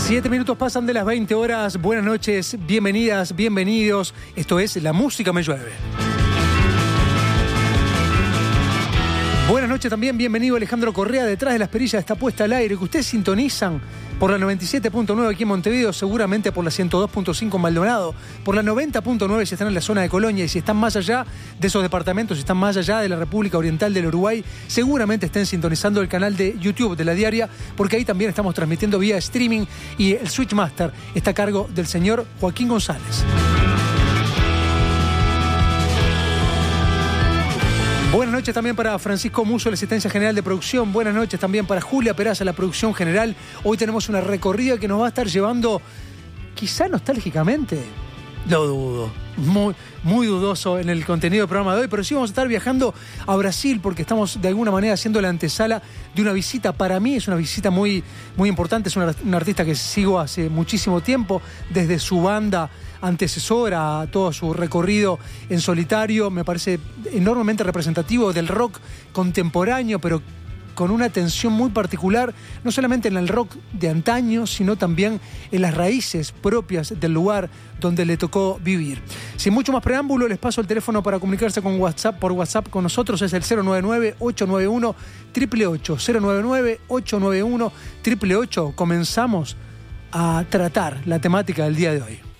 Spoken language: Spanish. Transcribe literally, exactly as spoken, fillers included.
Siete minutos pasan de las veinte horas. Buenas noches, bienvenidas, bienvenidos. Esto es La Música Me Llueve. Buenas noches también, bienvenido Alejandro Correa. Detrás de las perillas está puesta al aire, que ustedes sintonizan por la noventa y siete punto nueve aquí en Montevideo, seguramente por la ciento dos punto cinco en Maldonado, por la noventa punto nueve si están en la zona de Colonia, y si están más allá de esos departamentos, si están más allá de la República Oriental del Uruguay, seguramente estén sintonizando el canal de YouTube de La Diaria, porque ahí también estamos transmitiendo vía streaming y el Switchmaster está a cargo del señor Joaquín González. Buenas noches también para Francisco Muso, la asistencia general de producción. Buenas noches también para Julia Peraza, la producción general. Hoy tenemos una recorrida que nos va a estar llevando, quizá nostálgicamente, lo dudo, muy, muy dudoso en el contenido del programa de hoy, pero sí vamos a estar viajando a Brasil porque estamos de alguna manera haciendo la antesala de una visita. Para mí es una visita muy, muy importante, es una, una artista que sigo hace muchísimo tiempo, desde su banda antecesora a todo su recorrido en solitario. Me parece enormemente representativo del rock contemporáneo, pero con una atención muy particular, no solamente en el rock de antaño, sino también en las raíces propias del lugar donde le tocó vivir. Sin mucho más preámbulo, les paso el teléfono para comunicarse con WhatsApp, por WhatsApp con nosotros, es el cero nueve nueve, ocho nueve uno, ocho ocho ocho, cero nueve nueve, ocho nueve uno, ocho ocho ocho. Comenzamos a tratar la temática del día de hoy.